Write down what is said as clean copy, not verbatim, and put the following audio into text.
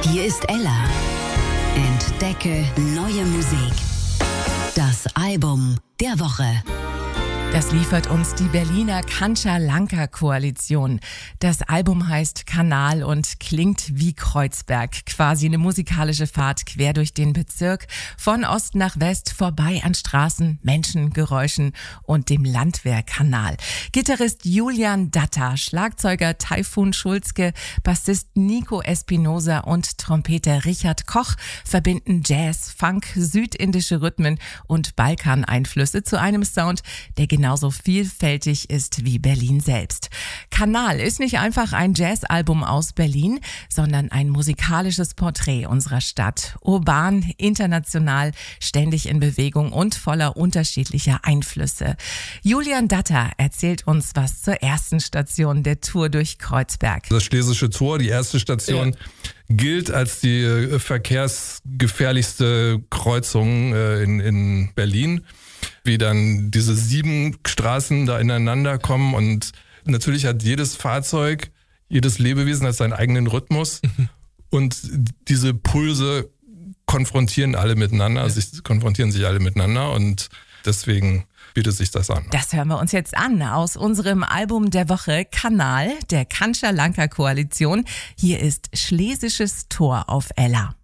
Hier ist Ella. Entdecke neue Musik. Das Album der Woche. Das liefert uns die Berliner Kancha-Lanka-Koalition. Das Album heißt Kanal und klingt wie Kreuzberg. Quasi eine musikalische Fahrt quer durch den Bezirk. Von Ost nach West, vorbei an Straßen, Menschen, Geräuschen und dem Landwehrkanal. Gitarrist Julian Datta, Schlagzeuger Taifun Schulzke, Bassist Nico Espinosa und Trompeter Richard Koch verbinden Jazz, Funk, südindische Rhythmen und Balkaneinflüsse zu einem Sound, der genauso vielfältig ist wie Berlin selbst. Kanal ist nicht einfach ein Jazzalbum aus Berlin, sondern ein musikalisches Porträt unserer Stadt. Urban, international, ständig in Bewegung und voller unterschiedlicher Einflüsse. Julian Datta erzählt uns was zur ersten Station der Tour durch Kreuzberg. Das Schlesische Tor, die erste Station, gilt als die verkehrsgefährlichste Kreuzung in Berlin. Wie dann diese 7 Straßen da ineinander kommen und natürlich hat jedes Fahrzeug, jedes Lebewesen hat seinen eigenen Rhythmus und diese Pulse konfrontieren sich alle miteinander und deswegen bietet sich das an. Das hören wir uns jetzt an aus unserem Album der Woche Kanal der Kancha-Lanka-Koalition. Hier ist Schlesisches Tor auf Ella.